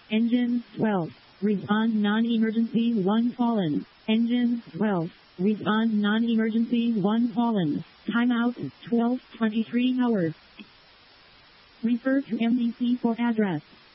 Engine 12. Respond non-emergency 1 fallen. Engine 12. Respond non-emergency 1 fallen. Timeout 12:23 hours. Refer to MDC for address.